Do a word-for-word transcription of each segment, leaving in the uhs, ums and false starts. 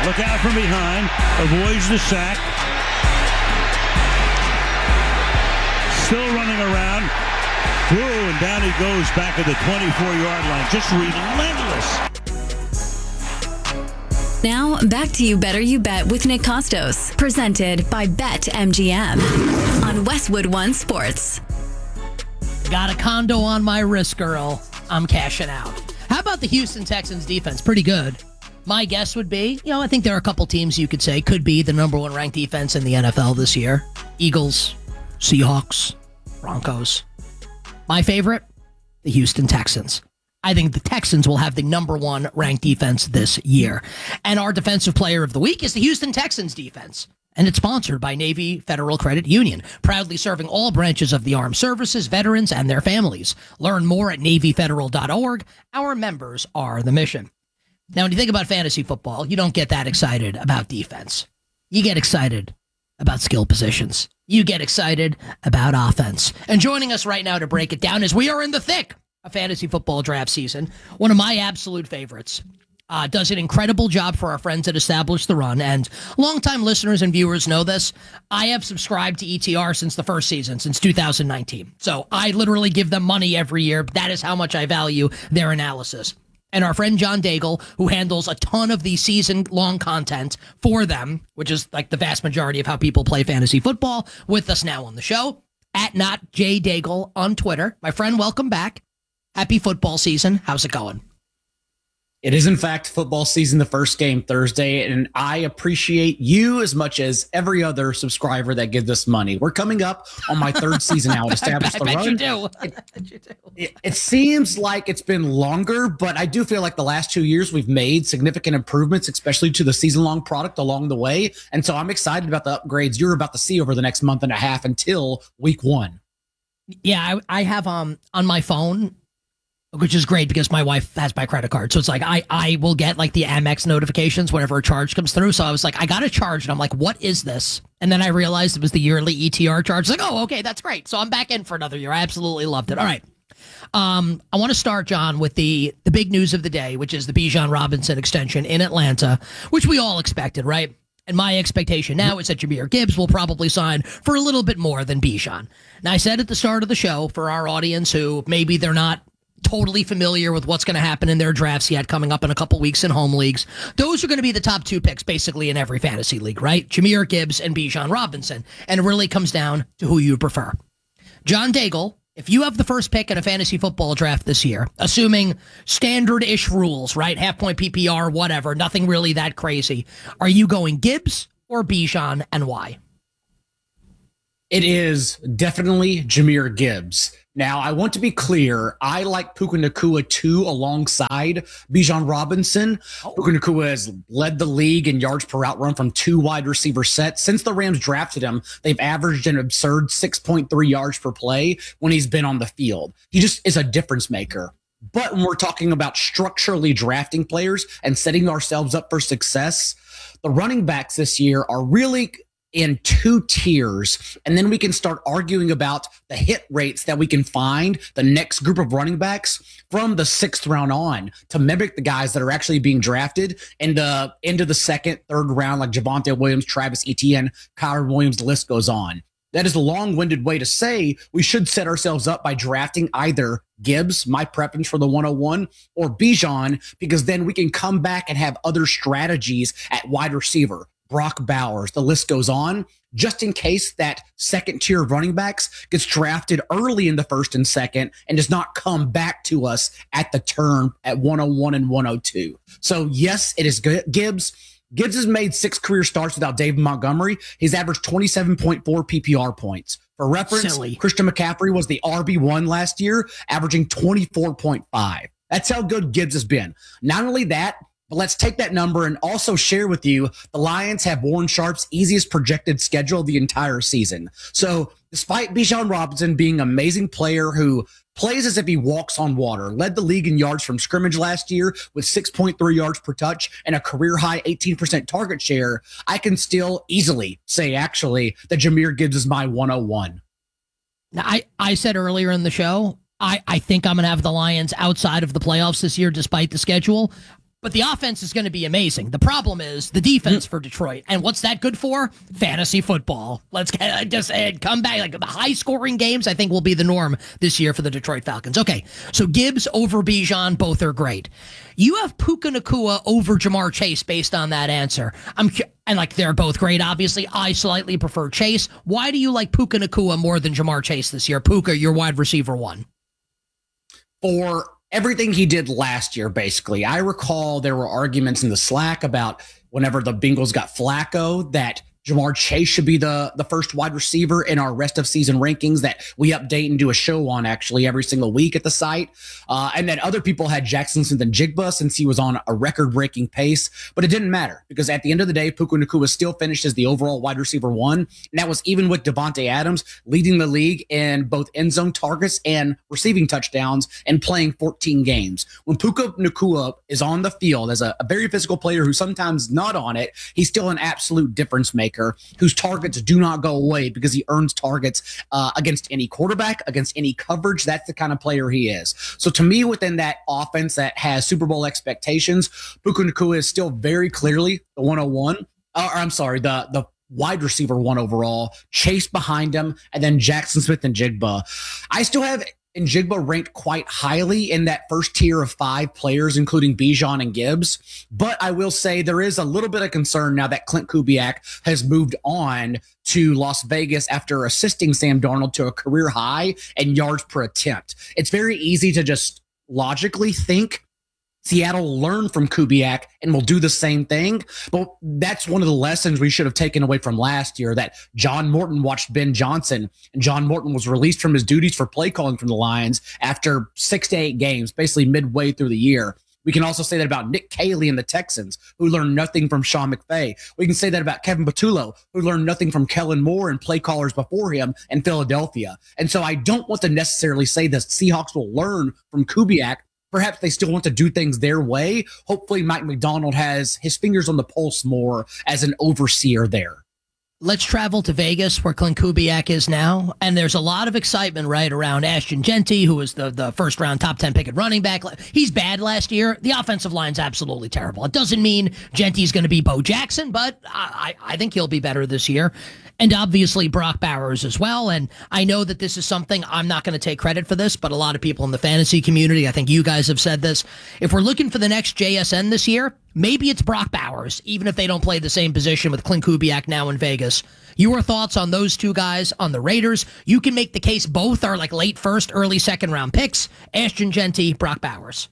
Look out from behind. Avoids the sack. Still running around. Whoa, and down he goes back at the twenty-four-yard line. Just relentless. Now, back to You Better You Bet with Nick Costos. Presented by BetMGM on Westwood One Sports. Got a condo on my wrist, girl. I'm cashing out. How about the Houston Texans defense? Pretty good. My guess would be, you know, I think there are a couple teams you could say could be the number one ranked defense in the N F L this year. Eagles, Seahawks, Broncos. My favorite, the Houston Texans. I think the Texans will have the number one ranked defense this year. And our defensive player of the week is the Houston Texans defense. And it's sponsored by Navy Federal Credit Union, proudly serving all branches of the armed services, veterans, and their families. Learn more at navy federal dot org. Our members are the mission. Now, when you think about fantasy football, you don't get that excited about defense. You get excited about skill positions. You get excited about offense. And joining us right now to break it down is we are in the thick of fantasy football draft season. One of my absolute favorites. Uh, does an incredible job for our friends at Establish the Run. And longtime listeners and viewers know this. I have subscribed to E T R since the first season, since two thousand nineteen. So I literally give them money every year. That is how much I value their analysis. And our friend John Daigle, who handles a ton of the season-long content for them, which is like the vast majority of how people play fantasy football, with us now on the show, at Not J Daigle on Twitter. My friend, welcome back. Happy football season. How's it going? It is, in fact, football season, the first game Thursday, and I appreciate you as much as every other subscriber that gives us money. We're coming up on my third season now at Establish the I bet Run. you do. I It, bet you do. it, it seems like it's been longer, but I do feel like the last two years we've made significant improvements, especially to the season-long product along the way, and so I'm excited about the upgrades you're about to see over the next month and a half until week one. Yeah, I, I have um on my phone, which is great because my wife has my credit card. So it's like I, I will get like the Amex notifications whenever a charge comes through. So I was like, I got a charge and I'm like, what is this? And then I realized it was the yearly E T R charge. Like, oh, okay, that's great. So I'm back in for another year. I absolutely loved it. All right. Um, I want to start, John, with the, the big news of the day, which is the Bijan Robinson extension in Atlanta, which we all expected, right? And my expectation now is that Jahmyr Gibbs will probably sign for a little bit more than Bijan. Now, I said at the start of the show for our audience who maybe they're not totally familiar with what's going to happen in their drafts yet coming up in a couple weeks in home leagues. Those are going to be the top two picks basically in every fantasy league, right? Jahmyr Gibbs and Bijan Robinson. And it really comes down to who you prefer. John Daigle, if you have the first pick in a fantasy football draft this year, assuming standard-ish rules, right? Half point P P R, whatever, nothing really that crazy. Are you going Gibbs or Bijan, and why? It is definitely Jahmyr Gibbs. Now, I want to be clear. I like Puka Nacua too alongside Bijan Robinson. Oh. Puka Nacua has led the league in yards per route run from two wide receiver sets. Since the Rams drafted him, they've averaged an absurd six point three yards per play when he's been on the field. He just is a difference maker. But when we're talking about structurally drafting players and setting ourselves up for success, the running backs this year are really in two tiers, and then we can start arguing about the hit rates that we can find the next group of running backs from the sixth round on to mimic the guys that are actually being drafted in the into the second, third round, like Javonte Williams, Travis Etienne, Kyren Williams, the list goes on. That is a long-winded way to say we should set ourselves up by drafting either Gibbs, my preference for the one oh one, or Bijan, because then we can come back and have other strategies at wide receiver. Brock Bowers, the list goes on, just in case that second tier of running backs gets drafted early in the first and second and does not come back to us at the turn at one oh one and one oh two. So yes, it is Gibbs. Gibbs has made six career starts without David Montgomery. He's averaged twenty-seven point four P P R points. For reference, Silly. Christian McCaffrey was the R B one last year, averaging twenty-four point five. That's how good Gibbs has been. Not only that, but let's take that number and also share with you the Lions have Warren Sharp's easiest projected schedule the entire season. So despite Bijan Robinson being an amazing player who plays as if he walks on water, led the league in yards from scrimmage last year with six point three yards per touch and a career-high eighteen percent target share, I can still easily say, actually, that Jahmyr Gibbs is my one oh one. Now, I, I said earlier in the show, I, I think I'm going to have the Lions outside of the playoffs this year despite the schedule. But the offense is going to be amazing. The problem is the defense for Detroit. And what's that good for? Fantasy football. Let's get, just uh, come back. Like the high-scoring games, I think, will be the norm this year for the Detroit Falcons. Okay, so Gibbs over Bijan, both are great. You have Puka Nacua over Jamar Chase based on that answer. I'm And, like, they're both great, obviously. I slightly prefer Chase. Why do you like Puka Nacua more than Jamar Chase this year? Puka, your wide receiver one. For everything he did last year, basically. I recall there were arguments in the Slack about whenever the Bengals got Flacco that Jamar Chase should be the, the first wide receiver in our rest of season rankings that we update and do a show on actually every single week at the site. Uh, and then other people had Jackson Smith-Njigba since he was on a record-breaking pace, but it didn't matter because at the end of the day, Puka Nacua still finished as the overall wide receiver one. And that was even with Devontae Adams leading the league in both end zone targets and receiving touchdowns and playing fourteen games. When Puka Nacua is on the field as a, a very physical player who's sometimes not on it, he's still an absolute difference maker whose targets do not go away because he earns targets uh, against any quarterback, against any coverage. That's the kind of player he is. So to me, within that offense that has Super Bowl expectations, Puka Nacua is still very clearly the one oh one. Uh, or I'm sorry, the the wide receiver one overall, Chase behind him, and then Jackson Smith-Njigba. I still have Njigba ranked quite highly in that first tier of five players, including Bijan and Gibbs. But I will say there is a little bit of concern now that Klint Kubiak has moved on to Las Vegas after assisting Sam Darnold to a career high in yards per attempt. It's very easy to just logically think Seattle will learn from Kubiak and will do the same thing. But that's one of the lessons we should have taken away from last year, that John Morton watched Ben Johnson, and John Morton was released from his duties for play calling from the Lions after six to eight games, basically midway through the year. We can also say that about Nick Caley and the Texans, who learned nothing from Sean McVay. We can say that about Kevin Patullo, who learned nothing from Kellen Moore and play callers before him in Philadelphia. And so I don't want to necessarily say the Seahawks will learn from Kubiak. Perhaps they still want to do things their way. Hopefully Mike Macdonald has his fingers on the pulse more as an overseer there. Let's travel to Vegas, where Klint Kubiak is now. And there's a lot of excitement right around Ashton Jeanty, who was the, the first round top ten pick at running back. He's bad last year. The offensive line's absolutely terrible. It doesn't mean Jeanty's going to be Bo Jackson, but I, I think he'll be better this year. And obviously Brock Bowers as well. And I know that this is something, I'm not going to take credit for this, but a lot of people in the fantasy community, I think you guys have said this. If we're looking for the next J S N this year, maybe it's Brock Bowers, even if they don't play the same position with Klint Kubiak now in Vegas. Your thoughts on those two guys on the Raiders? You can make the case both are like late first, early second round picks. Ashton Jeanty, Brock Bowers.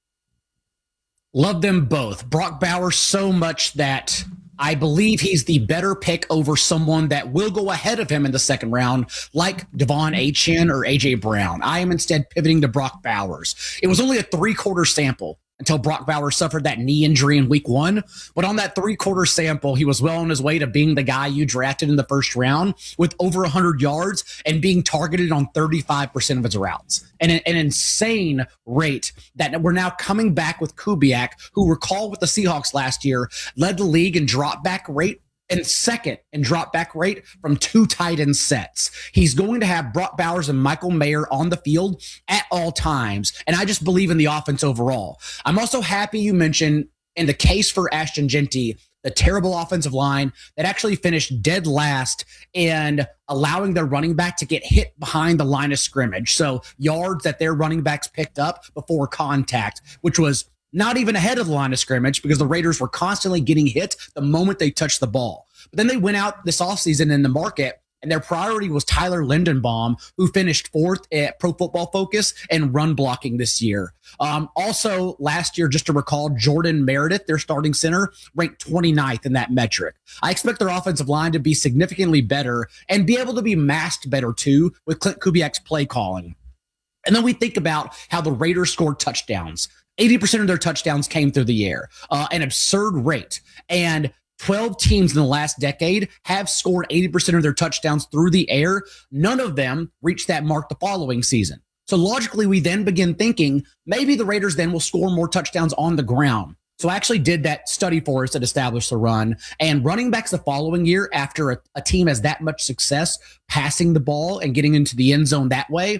Love them both. Brock Bowers so much that I believe he's the better pick over someone that will go ahead of him in the second round, like Devon Achane or A J Brown. I am instead pivoting to Brock Bowers. It was only a three-quarter sample until Brock Bowers suffered that knee injury in week one. But on that three-quarter sample, he was well on his way to being the guy you drafted in the first round with over one hundred yards and being targeted on thirty-five percent of his routes. And an, an insane rate that we're now coming back with Kubiak, who, recall with the Seahawks last year, led the league in drop back rate and second in drop back rate from two tight end sets. He's going to have Brock Bowers and Michael Mayer on the field at all times. And I just believe in the offense overall. I'm also happy you mentioned in the case for Ashton Jeanty, the terrible offensive line that actually finished dead last in allowing their running back to get hit behind the line of scrimmage. So yards that their running backs picked up before contact, which was not even ahead of the line of scrimmage because the Raiders were constantly getting hit the moment they touched the ball. But then they went out this offseason in the market, and their priority was Tyler Lindenbaum, who finished fourth at Pro Football Focus and run blocking this year. Um, also, last year, just to recall, Jordan Meredith, their starting center, ranked twenty-ninth in that metric. I expect their offensive line to be significantly better and be able to be masked better, too, with Klint Kubiak's play calling. And then we think about how the Raiders scored touchdowns. eighty percent of their touchdowns came through the air, uh, an absurd rate. And twelve teams in the last decade have scored eighty percent of their touchdowns through the air. None of them reached that mark the following season. So logically, we then begin thinking maybe the Raiders then will score more touchdowns on the ground. So I actually did that study for us that established the run. And running backs the following year, after a, a team has that much success passing the ball and getting into the end zone that way,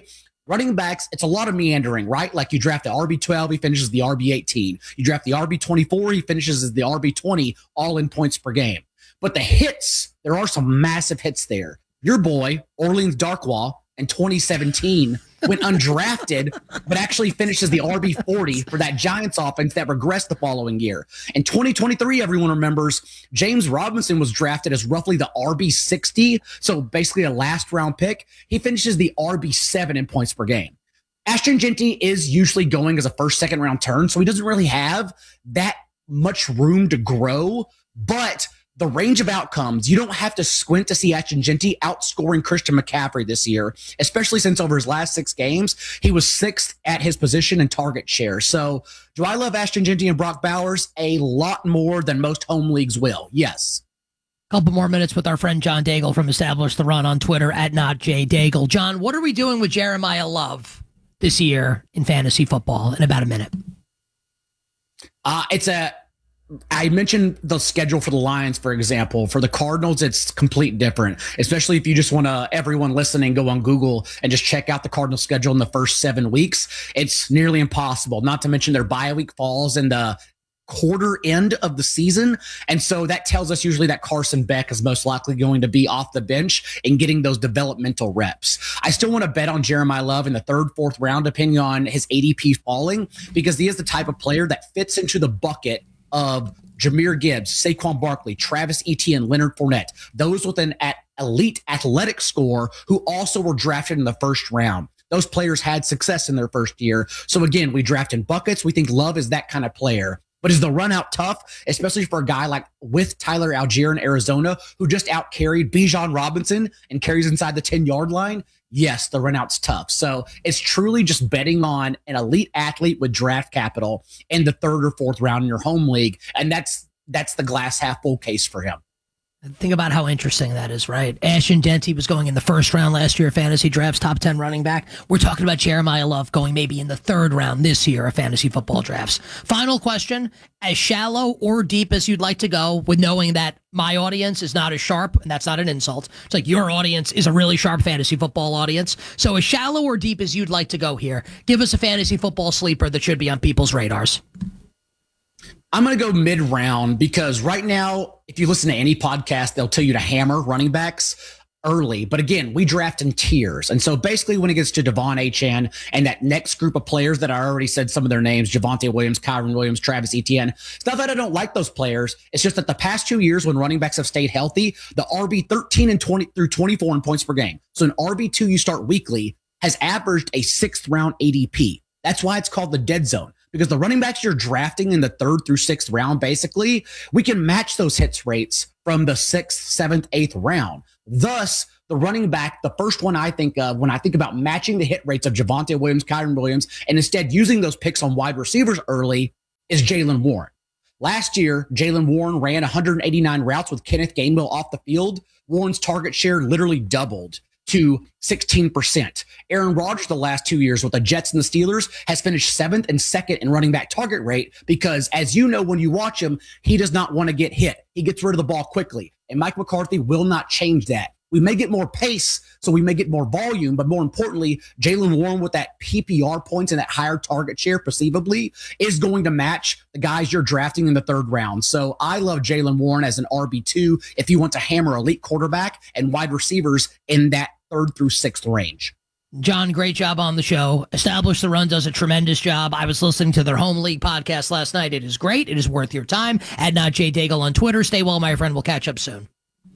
Running backs, it's a lot of meandering, right? Like you draft the R B twelve, he finishes the R B eighteen. You draft the R B twenty-four, he finishes as the R B twenty, all in points per game. But the hits, there are some massive hits there. Your boy, Orleans Darkwa, in twenty seventeen, went undrafted, but actually finishes the R B forty for that Giants offense that regressed the following year. In twenty twenty-three, everyone remembers, James Robinson was drafted as roughly the R B sixty, so basically a last round pick. He finishes the R B seven in points per game. Ashton Jeanty is usually going as a first, second round turn, so he doesn't really have that much room to grow, but the range of outcomes, you don't have to squint to see Ashton Jeanty outscoring Christian McCaffrey this year, especially since over his last six games, he was sixth at his position in target share. So do I love Ashton Jeanty and Brock Bowers? A lot more than most home leagues will. Yes. Couple more minutes with our friend John Daigle from Establish the Run on Twitter at Not J Daigle. John, what are we doing with Jeremiah Love this year in fantasy football in about a minute? Uh, it's a... I mentioned the schedule for the Lions, for example. For the Cardinals, it's complete different, especially if you just want to, everyone listening, go on Google and just check out the Cardinals schedule in the first seven weeks. It's nearly impossible, not to mention their bye week falls in the quarter end of the season. And so that tells us usually that Carson Beck is most likely going to be off the bench and getting those developmental reps. I still want to bet on Jeremiah Love in the third, fourth round, depending on his A D P falling, because he is the type of player that fits into the bucket of Jahmyr Gibbs, Saquon Barkley, Travis Etienne, Leonard Fournette, those with an at elite athletic score who also were drafted in the first round. Those players had success in their first year. So again, we draft in buckets. We think Love is that kind of player. But is the run out tough, especially for a guy like with Tyler Algier in Arizona, who just out carried Bijan Robinson and carries inside the ten yard line? Yes, the run out's tough. So it's truly just betting on an elite athlete with draft capital in the third or fourth round in your home league. And that's that's the glass half full case for him. Think about how interesting that is, right? Ashton Jeanty was going in the first round last year of fantasy drafts, top ten running back. We're talking about Jeremiah Love going maybe in the third round this year of fantasy football drafts. Final question, as shallow or deep as you'd like to go, with knowing that my audience is not as sharp, and that's not an insult. It's like your audience is a really sharp fantasy football audience. So as shallow or deep as you'd like to go here, give us a fantasy football sleeper that should be on people's radars. I'm going to go mid-round because right now, if you listen to any podcast, they'll tell you to hammer running backs early. But again, we draft in tiers. And so basically when it gets to Devon Achane and that next group of players that I already said some of their names, Javonte Williams, Kyron Williams, Travis Etienne, it's not that I don't like those players. It's just that the past two years when running backs have stayed healthy, the R B thirteen and twenty through twenty-four in points per game. So an R B two you start weekly has averaged a sixth round A D P. That's why it's called the dead zone. Because the running backs you're drafting in the third through sixth round, basically, we can match those hits rates from the sixth, seventh, eighth round. Thus, the running back, the first one I think of when I think about matching the hit rates of Javonte Williams, Kyron Williams, and instead using those picks on wide receivers early is Jaylen Warren. Last year, Jaylen Warren ran one hundred eighty-nine routes with Kenneth Gainwell off the field. Warren's target share literally doubled to sixteen percent. Aaron Rodgers the last two years with the Jets and the Steelers has finished seventh and second in running back target rate because, as you know, when you watch him, he does not want to get hit. He gets rid of the ball quickly. And Mike McCarthy will not change that. We may get more pace, so we may get more volume, but more importantly, Jaylen Warren with that P P R points and that higher target share perceivably is going to match the guys you're drafting in the third round. So I love Jaylen Warren as an R B two if you want to hammer elite quarterback and wide receivers in that third through sixth range. John, great job on the show. Establish the Run does a tremendous job. I was listening to their home league podcast last night. It is great. It is worth your time. At Not J Daigle on Twitter. Stay well, my friend. We'll catch up soon.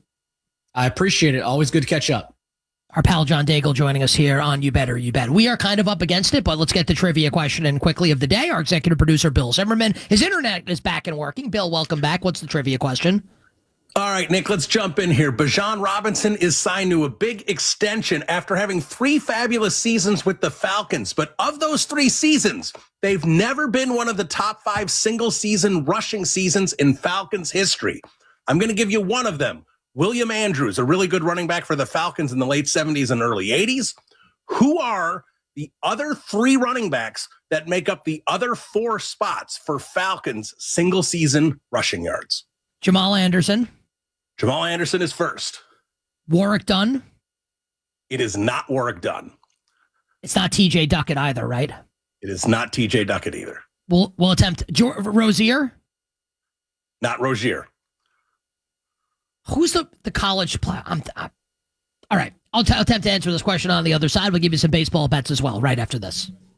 I appreciate it. Always good to catch up. Our pal John Daigle joining us here on You Better You Bet. We are kind of up against it, but let's get the trivia question in quickly of the day. Our executive producer, Bill Zimmerman. His internet is back and working. Bill, welcome back. What's the trivia question? All right, Nick, let's jump in here. Bijan Robinson is signed to a big extension after having three fabulous seasons with the Falcons. But of those three seasons, they've never been one of the top five single-season rushing seasons in Falcons history. I'm going to give you one of them. William Andrews, a really good running back for the Falcons in the late seventies and early eighties. Who are the other three running backs that make up the other four spots for Falcons single-season rushing yards? Jamal Anderson. Jamal Anderson is first. Warrick Dunn. It is not Warrick Dunn. It's not T J Duckett either, right? It is not T J Duckett either. We'll, we'll attempt. Jo- Rozier? Not Rozier. Who's the, the college player? I'm, I'm, all right. I'll, t- I'll attempt to answer this question on the other side. We'll give you some baseball bets as well right after this.